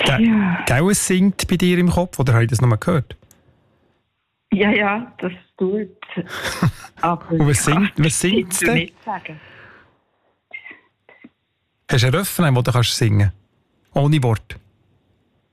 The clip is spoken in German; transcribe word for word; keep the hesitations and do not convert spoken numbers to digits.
Ge- Ja. Gell, es singt bei dir im Kopf, oder habe ich das nochmal gehört? Ja, ja, das tut. Aber Und was ich kann singt- was singt's es dir denn? nicht sagen. Hast du einen Refrain, den du kannst singen kannst? Ohne Wort?